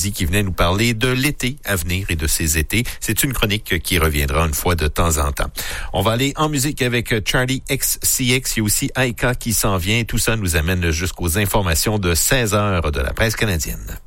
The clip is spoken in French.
midi qui venait nous parler de l'été à venir et de ces étés. C'est une chronique qui reviendra une fois de temps en temps. On va aller en musique avec Charlie XCX. Il y a aussi Aika qui s'en vient. Tout ça nous amène jusqu'aux informations de 16 heures de la presse canadienne.